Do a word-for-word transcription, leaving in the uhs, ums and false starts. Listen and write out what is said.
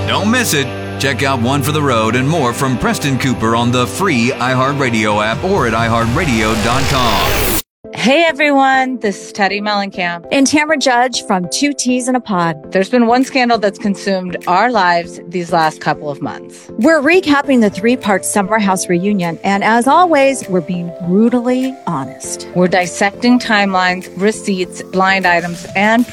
Don't miss it. Check out One for the Road and more from Preston Cooper on the free iHeartRadio app or at i heart radio dot com. Hey everyone, this is Teddy Mellencamp and Tamara Judge from Two Teas in a Pod. There's been one scandal that's consumed our lives these last couple of months. We're recapping the three-part Summer House reunion, and as always, we're being brutally honest. We're dissecting timelines, receipts, blind items, and